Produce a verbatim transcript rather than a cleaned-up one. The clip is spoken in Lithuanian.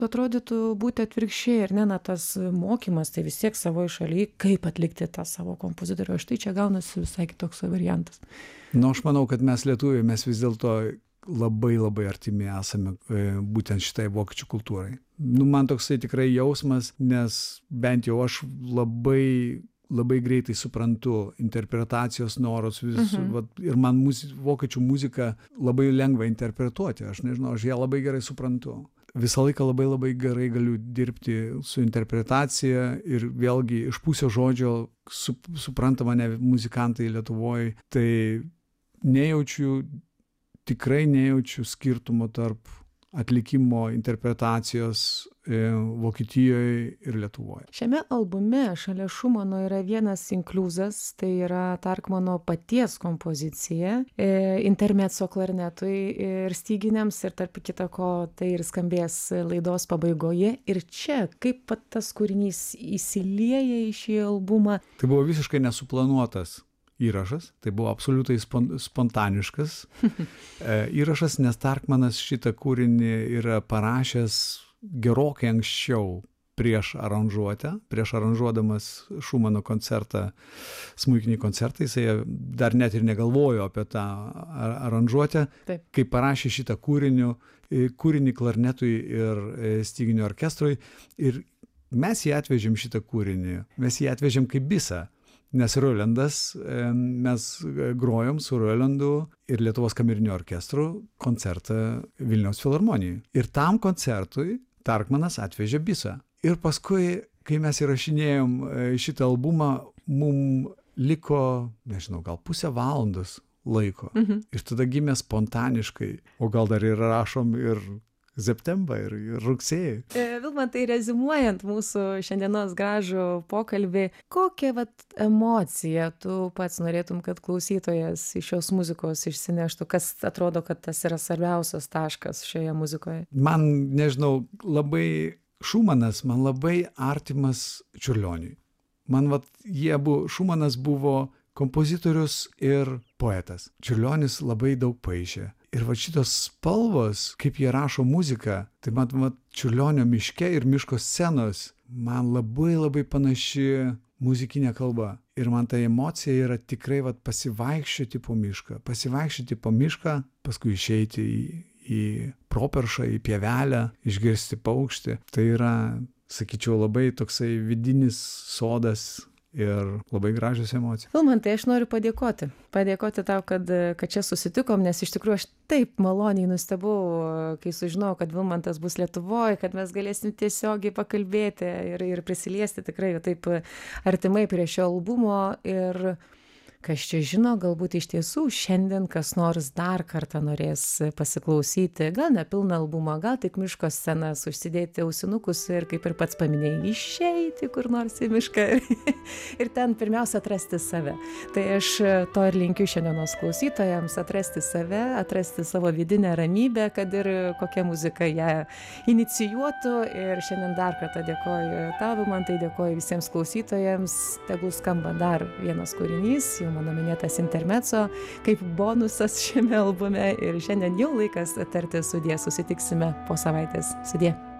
Atrodytų būti atvirkščiai, ar ne, na, tas mokymas, tai vis tiek savo šalyje, kaip atlikti tą savo kompozitorių, štai čia gaunasi visai kitoks variantas. Nu, aš manau, kad mes lietuviai, mes vis dėlto labai labai artimi esame e, būtent šitai vokiečių kultūrai. Nu, man toksai tikrai jausmas, nes bent jau aš labai labai greitai suprantu interpretacijos norus vis, Mhm. vat, ir man muzi, vokiečių muziką labai lengva interpretuoti, aš nežinau, aš ją labai gerai suprantu. Visą laiką labai labai gerai galiu dirbti su interpretacija ir vėlgi iš pusės žodžio sup, supranta mane muzikantai Lietuvoje, tai nejaučiu, tikrai nejaučiu skirtumo tarp atlikimo interpretacijos e, Vokietijoje ir Lietuvoje. Šiame albume šalia Šumano yra vienas inkliuzas, tai yra Tarkmano paties kompozicija, e, intermezzo klarnetui ir styginiams, ir tarp kita ko tai ir skambės laidos pabaigoje. Ir čia, kaip pat tas kūrinys įsilieja į šį albumą. Tai buvo visiškai nesuplanuotas įrašas, tai buvo absoliutai spon, spontaniškas e, įrašas, nes Tarkmanas šitą kūrinį yra parašęs gerokai anksčiau prieš aranžuotę, prieš aranžuodamas Šumano koncertą, smuikinį koncertą, jisai dar net ir negalvojo apie tą aranžuotę, Taip. kai parašė šitą kūrinį, kūrinį klarnetui ir styginių orkestrui, ir mes jį atvežėm šitą kūrinį, mes jį atvežėm kaip bisą. Nes Rolandas, mes grojom su Rolandu ir Lietuvos kameriniu orkestru koncertą Vilniaus filharmonijai. Ir tam koncertui Tarkmanas atvežė bisą. Ir paskui, kai mes įrašinėjom šitą albumą, mum liko, nežinau, gal pusę valandos laiko. Mhm. Ir tada gimė spontaniškai, o gal dar ir rašom ir septembrą ir, ir rugsėjį. E, Vilmantai, rezimuojant mūsų šiandienos gražų pokalbį, kokią vat, emociją tu pats norėtum, kad klausytojas iš šios muzikos išsineštų, kas atrodo, kad tas yra svarbiausias taškas šioje muzikoje? Man, nežinau, labai Šumanas, man labai artimas Čiurlioniui. Man, vat, jie buvo, Šumanas buvo kompozitorius ir poetas. Čiurlionis labai daug paišė. Ir va šitos spalvos, kaip jie rašo muziką, tai man, man Čiurlionio miške ir miško scenos, man labai labai panaši muzikinė kalba. Ir man ta emocija yra tikrai va, pasivaikščioti po mišką. Pasivaikščioti po mišką, paskui išeiti į, į properšą, į pievelę, išgirsti paukštį. Tai yra, sakyčiau, labai toksai vidinis sodas ir labai gražios emocijos. Vilmantai, aš noriu padėkoti. Padėkoti tau, kad, kad čia susitikom, nes iš tikrųjų aš taip maloniai nustebau, kai sužinojau, kad Vilmantas bus Lietuvoje, kad mes galėsim tiesiogiai pakalbėti ir, ir prisiliesti tikrai taip artimai prie šio albumo. Ir kas čia žino, galbūt iš tiesų šiandien kas nors dar kartą norės pasiklausyti, gal ne pilną albumą, gal tik miško scenas, užsidėti ausinukus ir, kaip ir pats paminėjai, išeiti kur nors į mišką ir ten pirmiausia atrasti save. Tai aš to ir linkiu šiandienos klausytojams, atrasti save, atrasti savo vidinę ramybę, kad ir kokia muzika ją inicijuotų. Ir šiandien dar kartą dėkoju tau, man tai dėkoju visiems klausytojams, tegul skamba dar vienas kūrinys, jau mano minėtas intermezzo, kaip bonusas šiame albume, ir šiandien jau laikas tarti sudie, susitiksime po savaitės. Sudie.